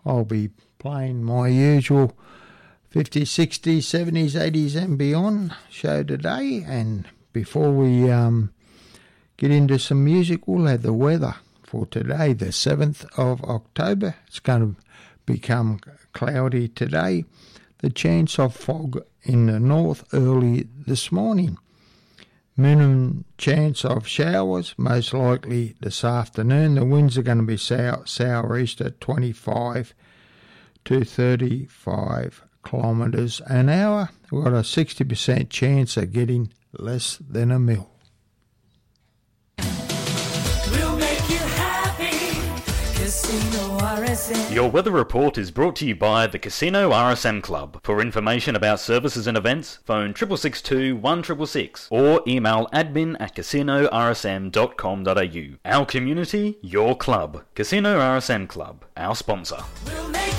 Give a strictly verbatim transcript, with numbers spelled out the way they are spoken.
I'll be playing my usual fifties, sixties, seventies, eighties and beyond show today. And before we um, get into some music, we'll have the weather for today, the seventh of October. It's going to become cloudy today. The chance of fog in the north early this morning. Minimum chance of showers, most likely this afternoon. The winds are going to be south, southeast at twenty-five to thirty-five kilometres an hour. We've got a sixty percent chance of getting less than a mil. We'll make you happy. Casino R S M. Your weather report is brought to you by the Casino R S M Club. For information about services and events, phone six six two, one six six six or email admin at casino r s m dot com dot a u. Our community, your club. Casino R S M Club, our sponsor. We'll make